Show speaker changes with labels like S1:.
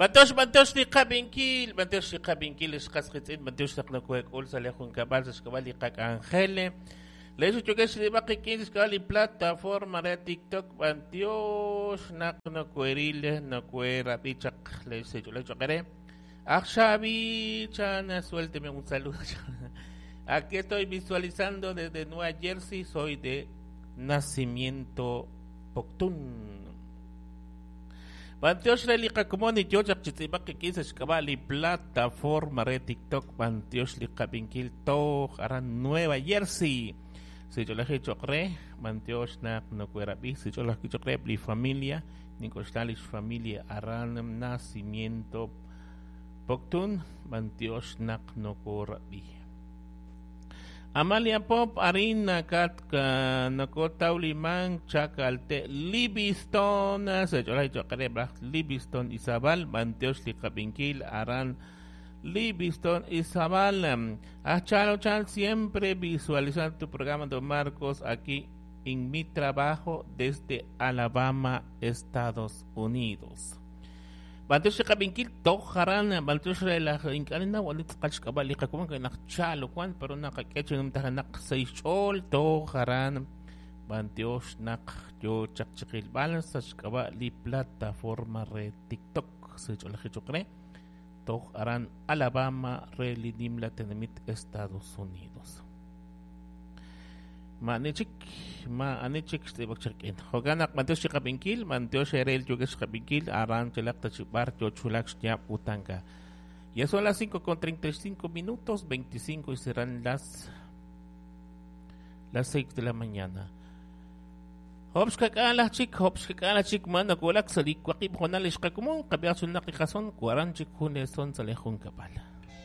S1: Bantosh ni kabinkil es kasqitzin bantosh taqnakuek ul salejun kabal skabali kak angele. Le hizo que se va que quien skali plataforma de TikTok bantosh naknakuerile nakuera bichak le hizo yo le chocaré. Xavi Chana, suélteme un saludo. Aquí estoy visualizando desde Nueva Jersey, soy de nacimiento Poctún. Banteos Lika Comoni, yo ya chitiba que quise escabali plataforma de TikTok, Banteos Lika Binkil to harán Nueva Jersey. Si yo la he hecho cree, Banteos no cuera bi, si yo la he hecho cree, mi familia, ni costalish familia harán nacimiento Poctún, Banteos no cuera bi. Amalia Pop Arina Katka Nakotauli Man Chakalte Libiston se yo la he dicho Libiston Isabel Banteos Likabinkil Aran Libiston Isabel Chalo Chal siempre visualizando tu programa de Marcos aquí en mi trabajo desde Alabama, Estados Unidos. Banteos kabinkil toharan banteos la inkalina walit kashkabali kakuman kay nakchalo kwan pero nakaketcho nung tahanak sa ishol toharan banteos nak yo chakchikil balance sa shkabali plataforma re TikTok sa ishol khichokre toharan Alabama re lidim la tenemit Estados Unidos. Manichik ste bakchakin. Hoganak Manteos kabinkil, Manteos Erel Yuges kabinkil, Aran Chelak Tachibar, Yochulak Shnyap Utanga. Ya son las 5:35 minutos, 25 y serán las 6 de la mañana. Hops kakala chik man nakulak sa likwakib honalish kakumong kabiasun nakikason, kuaran chik huneson sa lehong kapal.